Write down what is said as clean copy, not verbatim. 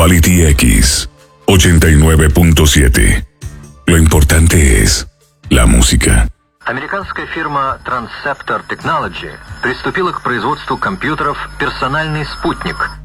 Quality X 89.7. Lo importante es la música. Американская фирма Transceptor Technology приступила к производству компьютеров «Персональный спутник»,